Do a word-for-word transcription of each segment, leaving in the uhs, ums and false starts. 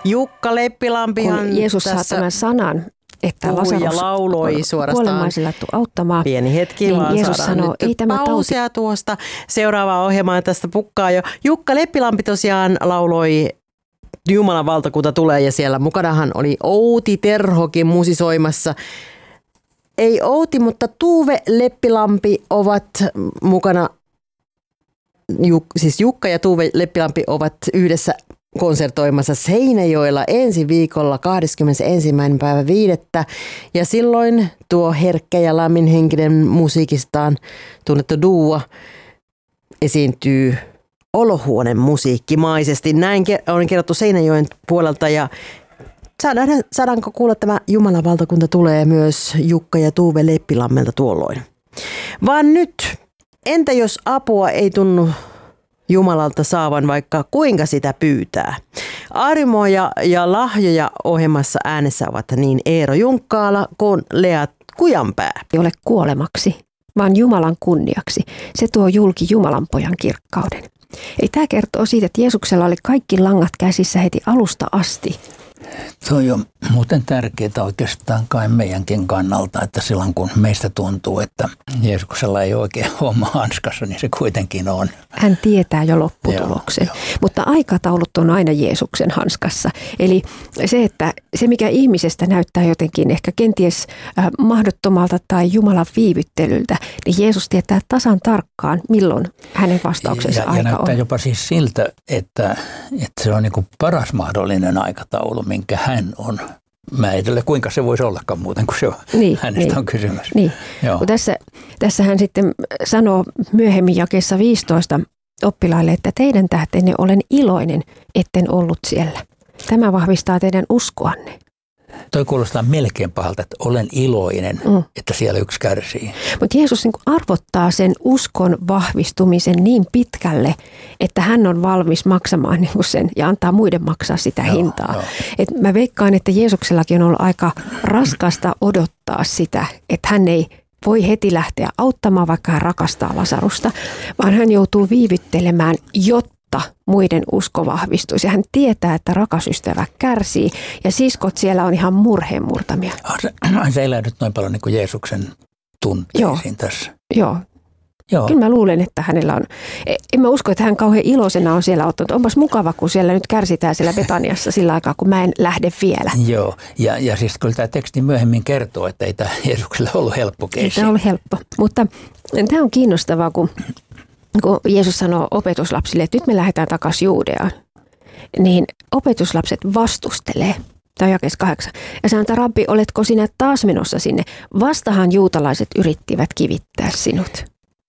Jukka Leppilampihan kun Jeesus saa tämän sanan, että Lasarus lauloi kuolemaisilla auttamaan. Pieni hetki, niin vaan Jeesus sanoo, ei tämä pausia tauti. Tuosta. Seuraavaa ohjelmaa tästä pukkaa jo. Jukka Leppilampi tosiaan lauloi Jumalan valtakunta tulee ja siellä mukanahan oli Outi Terhokin musisoimassa. Ei Outi, mutta Tuve Leppilampi ovat mukana, siis Jukka ja Tuve Leppilampi ovat yhdessä konsertoimassa Seinäjoella ensi viikolla kahdeskymmenesensimmäinen päivä viidettä. Ja silloin tuo herkkä ja lämminhenkinen musiikistaan tunnettu duo esiintyy olohuoneen musiikkimaisesti. Näin on kerrottu Seinäjoen puolelta ja saadaan, saadaanko kuulla tämä Jumalan valtakunta tulee myös Jukka ja Tuve Leppilammelta tuolloin. Vaan nyt, entä jos apua ei tunnu Jumalalta saavan vaikka kuinka sitä pyytää? Armoja ja lahjoja ohjelmassa äänessä ovat niin Eero Junkkaala kuin Lea Kujanpää. Ei ole kuolemaksi, vaan Jumalan kunniaksi. Se tuo julki Jumalan pojan kirkkauden. Eli tämä kertoo siitä, että Jeesuksella oli kaikki langat käsissä heti alusta asti. Se on jo muuten tärkeää oikeastaan kai meidänkin kannalta, että silloin kun meistä tuntuu, että Jeesuksella ei oikein homma hanskassa, niin se kuitenkin on. Hän tietää jo lopputuloksen, joo, joo. Mutta aikataulut on aina Jeesuksen hanskassa. Eli se, että se mikä ihmisestä näyttää jotenkin ehkä kenties äh, mahdottomalta tai Jumalan viivyttelyltä, niin Jeesus tietää tasan tarkkaan, milloin hänen vastauksensa ja, aika ja näyttää on. jopa siis siltä, että, että se on niin kuin paras mahdollinen aikataulu, minkä hän on määritellyt. Kuinka se voisi ollakaan muuten, kun se on, niin, hänestä niin, on kysymys. Niin. Tässä, tässä hän sitten sanoo myöhemmin jakeessa viisitoista oppilaille, että teidän tähtenne olen iloinen, etten ollut siellä. Tämä vahvistaa teidän uskoanne. Toi kuulostaa melkein pahalta, että olen iloinen, mm. että siellä yksi kärsii. Mutta Jeesus niin kuin arvottaa sen uskon vahvistumisen niin pitkälle, että hän on valmis maksamaan niin kuin sen ja antaa muiden maksaa sitä joo, hintaa. Joo. Et mä veikkaan, että Jeesuksellakin on ollut aika raskasta odottaa sitä, että hän ei voi heti lähteä auttamaan, vaikka hän rakastaa Lasarusta, vaan hän joutuu viivyttelemään, jotta muiden usko vahvistuisi. Hän tietää, että rakas ystävä kärsii ja siskot siellä on ihan murheen murtamia. Se elää nyt noin paljon niin kuin Jeesuksen tunteisiin joo, tässä. Joo. Joo. Kyllä mä luulen, että hänellä on, en mä usko, että hän kauhean iloisena on siellä ottanut. Onpas mukava, kun siellä nyt kärsitään siellä Betaniassa sillä aikaa, kun mä en lähde vielä. Joo, ja, ja siis kyllä tämä teksti myöhemmin kertoo, että ei tämä Jeesukselle ollut helppo keissi. Ei tämä ollut helppo, mutta tämä on kiinnostavaa, kun kun Jeesus sanoo opetuslapsille, että nyt me lähdetään takaisin Juudeaan, niin opetuslapset vastustelee. Tämä on jakeessa kahdeksan. Ja sanoo, että rabbi, oletko sinä taas menossa sinne? Vastahan juutalaiset yrittivät kivittää sinut.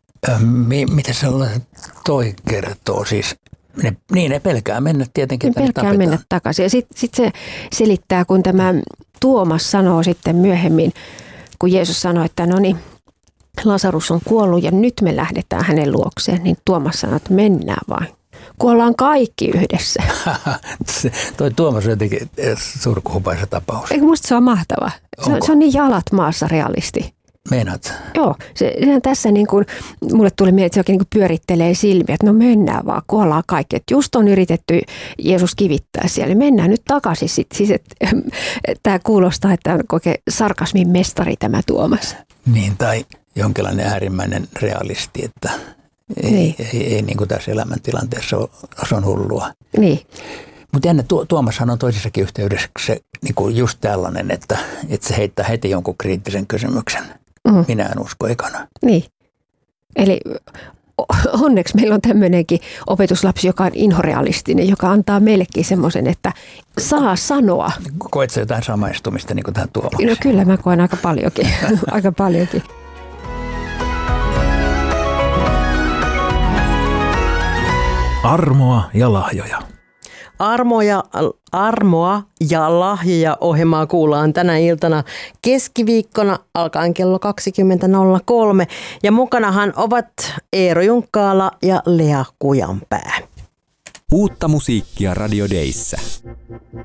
Mi- mitä sellainen toi kertoo siis? Ne, niin, ne pelkää mennä tietenkin. Ne pelkää tapetaan. Mennä takaisin. Ja sitten sit se selittää, kun tämä Tuomas sanoo sitten myöhemmin, kun Jeesus sanoi, että no niin, Lasarus on kuollut ja nyt me lähdetään hänen luokseen, niin Tuomas sanoi, että mennään vain. Kuollaan kaikki yhdessä. Toi Tuomas on jotenkin surkuhupaisa tapaus. Eikö musta se on mahtava? Se, se on niin jalat maassa realisti. Meinaat? Joo, se, se on tässä niin kuin, mulle tuli mieleen, että se oikein niin kuin pyörittelee silmiä, että no mennään vaan, kuollaan kaikki. Että just on yritetty Jeesus kivittää siellä, mennään nyt takaisin. Sitten, siis, että, tämä kuulostaa, että on oikein sarkasmin mestari tämä Tuomas. Niin, tai jonkinlainen äärimmäinen realisti, että ei, niin. ei, ei, ei niin kuin tässä elämäntilanteessa ole, se on hullua. Niin. Mutta ennen tu- Tuomashan on toisessakin yhteydessä se, niin kuin just tällainen, että, että se heittää heti jonkun kriittisen kysymyksen. Mm. Minä en usko ekana. Niin. Eli onneksi meillä on tämmöinenkin opetuslapsi, joka on inhorealistinen, joka antaa meillekin semmoisen, että saa sanoa. Koetko jotain samaistumista niin kuin tähän Tuomakseen? No kyllä, mä koen aika paljonkin. aika paljonkin. Armoa ja lahjoja. Armoja, armoa ja lahjoja ohjelmaa kuullaan tänä iltana keskiviikkona alkaen kello kaksikymmentä nolla kolme. Ja mukanahan ovat Eero Junkkaala ja Lea Kujanpää. Uutta musiikkia Radio Dayssä.